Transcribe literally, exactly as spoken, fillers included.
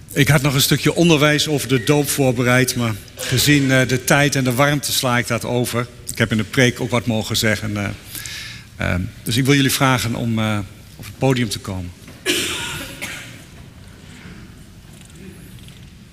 Ik had nog een stukje onderwijs over de doop voorbereid, maar gezien uh, de tijd en de warmte sla ik dat over. Ik heb in de preek ook wat mogen zeggen. Uh, uh, dus ik wil jullie vragen om uh, op het podium te komen.